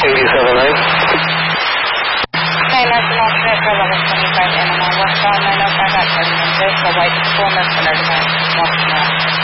87 Hey, National Air Level 25 Animal, westbound 905 at President, there's the white performance and everything.